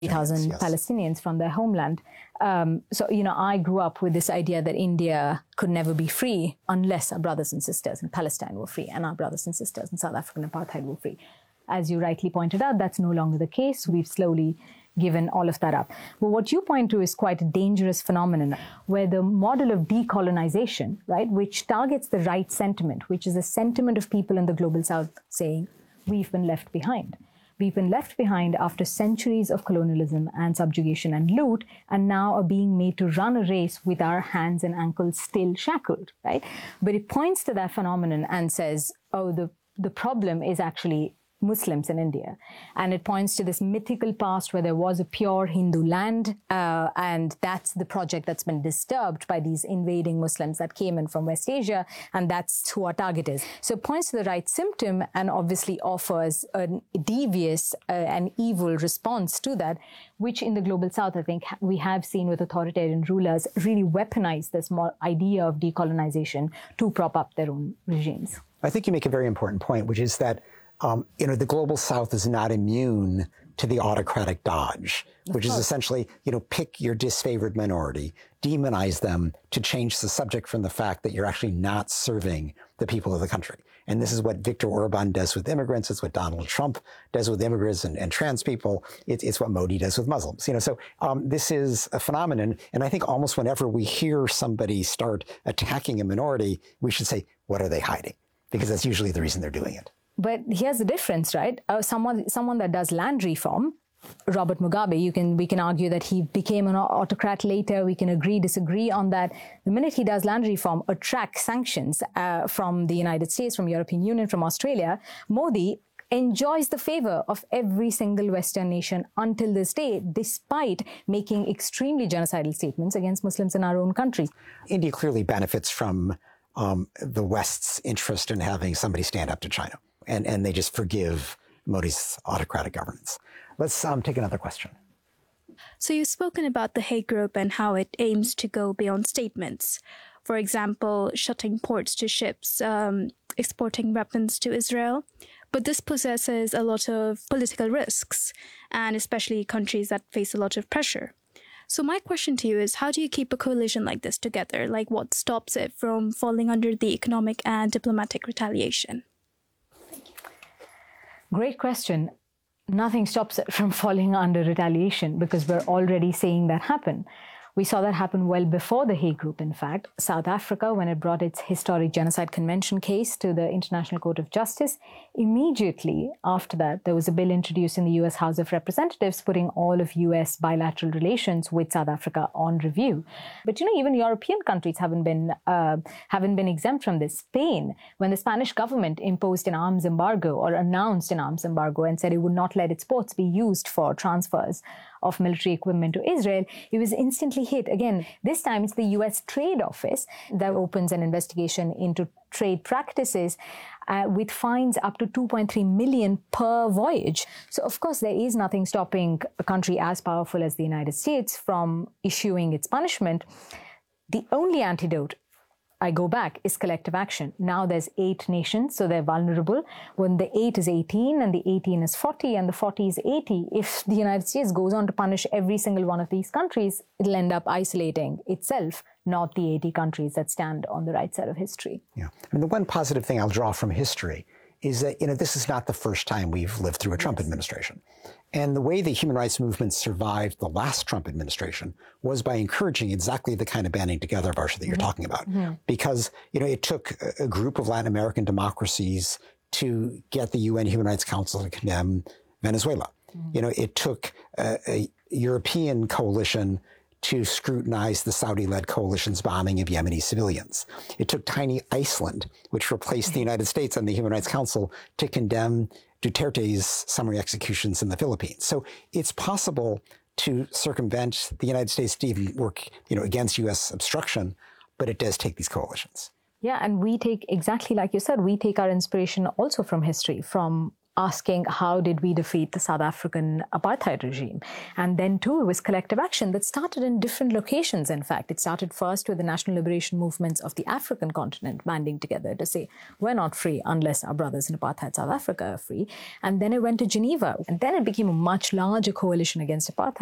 3,000 yes. Palestinians from their homeland. I grew up with this idea that India could never be free unless our brothers and sisters in Palestine were free and our brothers and sisters in South African apartheid were free. As you rightly pointed out, that's no longer the case. We've slowly given all of that up. But what you point to is quite a dangerous phenomenon where the model of decolonization, right, which targets the right sentiment, which is a sentiment of people in the global south saying, we've been left behind. We've been left behind after centuries of colonialism and subjugation and loot, and now are being made to run a race with our hands and ankles still shackled, right? But it points to that phenomenon and says, oh, the problem is actually Muslims in India. And it points to this mythical past where there was a pure Hindu land, and that's the project that's been disturbed by these invading Muslims that came in from West Asia, and that's who our target is. So it points to the right symptom and obviously offers a devious and evil response to that, which in the global south, I think we have seen with authoritarian rulers really weaponize this idea of decolonization to prop up their own regimes. I think you make a very important point, which is that the global south is not immune to the autocratic dodge, which is essentially, pick your disfavored minority, demonize them to change the subject from the fact that you're actually not serving the people of the country. And this is what Viktor Orban does with immigrants. It's what Donald Trump does with immigrants and trans people. It's what Modi does with Muslims. So this is a phenomenon. And I think almost whenever we hear somebody start attacking a minority, we should say, what are they hiding? Because that's usually the reason they're doing it. But here's the difference, right? Someone that does land reform, Robert Mugabe, we can argue that he became an autocrat later. We can agree, disagree on that. The minute he does land reform, attracts sanctions from the United States, from European Union, from Australia, Modi enjoys the favor of every single Western nation until this day, despite making extremely genocidal statements against Muslims in our own country. India clearly benefits from the West's interest in having somebody stand up to China. And they just forgive Modi's autocratic governance. Let's take another question. So you've spoken about the Hague Group and how it aims to go beyond statements. For example, shutting ports to ships, exporting weapons to Israel. But this possesses a lot of political risks, and especially countries that face a lot of pressure. So my question to you is, how do you keep a coalition like this together? Like, what stops it from falling under the economic and diplomatic retaliation? Great question. Nothing stops it from falling under retaliation because we're already seeing that happen. We saw that happen well before the Hague Group, in fact. South Africa, when it brought its historic genocide convention case to the International Court of Justice, immediately after that, there was a bill introduced in the US House of Representatives putting all of US bilateral relations with South Africa on review. But, even European countries haven't been exempt from this. Spain, when the Spanish government imposed an arms embargo or announced an arms embargo and said it would not let its ports be used for transfers of military equipment to Israel, it was instantly hit. Again, this time it's the US Trade Office that opens an investigation into trade practices with fines up to 2.3 million per voyage. So, of course, there is nothing stopping a country as powerful as the United States from issuing its punishment. The only antidote, I go back, is collective action. Now there's 8 nations, so they're vulnerable. When the 8 is 18 and the 18 is 40 and the 40 is 80, if the United States goes on to punish every single one of these countries, it'll end up isolating itself, not the 80 countries that stand on the right side of history. Yeah. The one positive thing I'll draw from history is that, this is not the first time we've lived through a Trump administration. And the way the human rights movement survived the last Trump administration was by encouraging exactly the kind of banding together, Varsha, that you're talking about. Because, it took a group of Latin American democracies to get the UN Human Rights Council to condemn Venezuela. It took a European coalition to scrutinize the Saudi-led coalition's bombing of Yemeni civilians. It took tiny Iceland, which replaced the United States on the Human Rights Council, to condemn Duterte's summary executions in the Philippines. So it's possible to circumvent the United States to even work, against U.S. obstruction, but it does take these coalitions. Yeah, and we take, exactly like you said, we take our inspiration also from history, from asking how did we defeat the South African apartheid regime. And then too, it was collective action that started in different locations, in fact. It started first with the national liberation movements of the African continent banding together to say, we're not free unless our brothers in apartheid South Africa are free. And then it went to Geneva. And then it became a much larger coalition against apartheid.